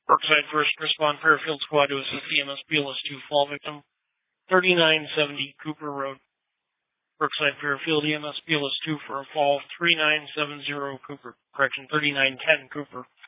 Brookside First Respond Fairfield Squad to assist EMS BLS 2 fall victim, 3970 Cooper Road. Brookside Fairfield EMS BLS 2 for a fall, 3970 Cooper. Correction, 3910 Cooper.